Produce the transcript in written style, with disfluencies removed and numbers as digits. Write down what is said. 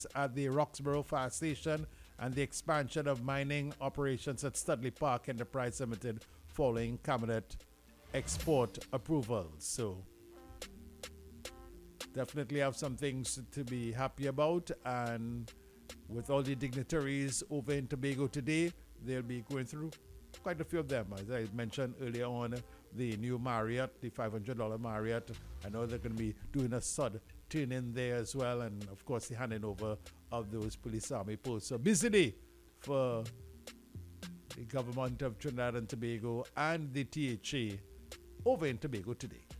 at the Roxborough Fire Station and the expansion of mining operations at Studley Park Enterprise Limited following cabinet export approvals. So definitely have some things to be happy about, and with all the dignitaries over in Tobago today, they'll be going through quite a few of them. As I mentioned earlier on, the new Marriott, the $500 Marriott, I know they're going to be doing a sud turn in there as well, and of course the handing over of those police army posts. So busy day for the government of Trinidad and Tobago and the THA over in Tobago today.